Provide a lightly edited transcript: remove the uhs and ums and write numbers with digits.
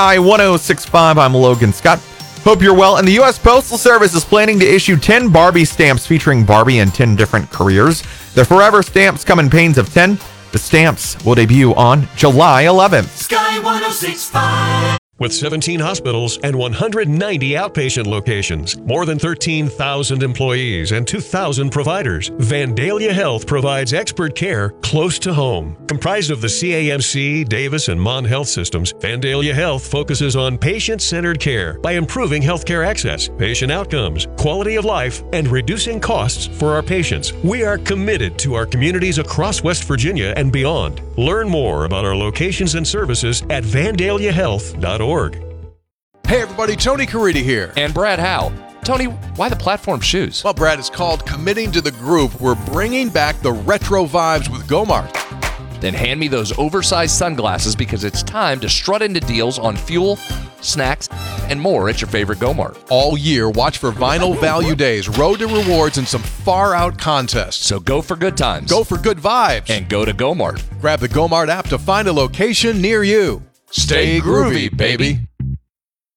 1065, I'm Logan Scott. Hope you're well. And the U.S. Postal Service is planning to issue 10 Barbie stamps featuring Barbie in 10 different careers. The Forever stamps come in panes of 10. The stamps will debut on July 11th. Sky 1065. With 17 hospitals and 190 outpatient locations, more than 13,000 employees, and 2,000 providers, Vandalia Health provides expert care close to home. Comprised of the CAMC, Davis, and Mon Health systems, Vandalia Health focuses on patient-centered care by improving healthcare access, patient outcomes, quality of life, and reducing costs for our patients. We are committed to our communities across West Virginia and beyond. Learn more about our locations and services at vandaliahealth.org. Hey everybody, Tony Caridi here. And Brad Howe. Tony, why the platform shoes? Well, Brad, it's called Committing to the Groove. We're bringing back the retro vibes with Gomart. Then hand me those oversized sunglasses because it's time to strut into deals on fuel, snacks, and more at your favorite Gomart. All year, watch for Vinyl Value Days, Road to Rewards, and some far-out contests. So go for good times. Go for good vibes. And go to Gomart. Grab the Gomart app to find a location near you. Stay groovy, baby.